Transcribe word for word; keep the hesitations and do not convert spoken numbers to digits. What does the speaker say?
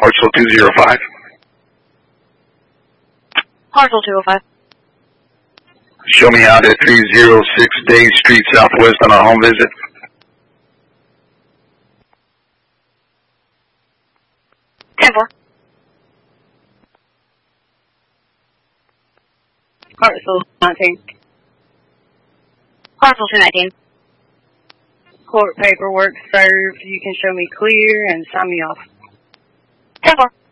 Hartsville two zero five. Hartsville two oh five. Show me out at three oh six Day Street Southwest on a home visit. ten four. Hartsville nineteen. Hartsville two nineteen. Court paperwork served. You can show me clear and sign me off. ten four.